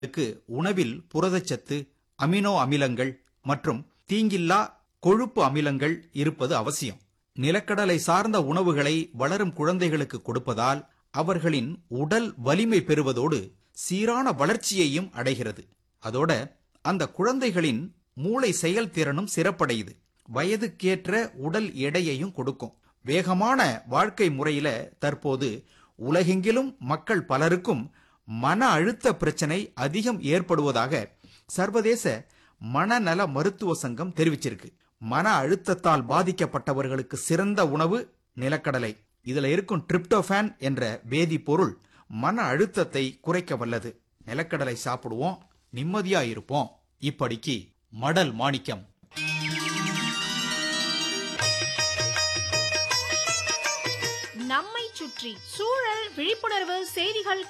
உணவில் புரதச்சத்து, அமினோ அமிலங்கள் மற்றும் தீங்கில்லா கொழுப்பு அமிலங்கள் இருப்பது அவசியம். நிலக்கடலை சார்ந்த உணவுகளை வளரும் குழந்தைகளுக்கு கொடுப்பதால் அவர்களின் உடல் வலிமை பெறுவதோடு சீரான வளர்ச்சியையும் அடைகிறது. அதோட அந்த குழந்தைகளின் மூளை செயல்திறனும் சிறப்படையுது. வயதுக்கேற்ற உடல் எடையையும் கொடுக்கும். வேகமான வாழ்க்கை முறையில தற்போது உலகெங்கிலும் மக்கள் பலருக்கும் மன அழுத்த பிரச்சனை அதிகம் ஏற்படுவதாக சர்வதேச மனநல மருத்துவ சங்கம் தெரிவிச்சிருக்கு. மன அழுத்தத்தால் பாதிக்கப்பட்டவர்களுக்கு சிறந்த உணவு நிலக்கடலை. இதுல இருக்கும் டிரிப்டோபான் என்ற வேதிப்பொருள் மன அழுத்தத்தை குறைக்க வல்லது. நிலக்கடலை சாப்பிடுவோம், நிம்மதியா இருப்போம். இப்படிக்கு மடல் மாணிக்கம். நம்மை சுற்றி சூழல் விழிப்புணர்வு செய்திகள்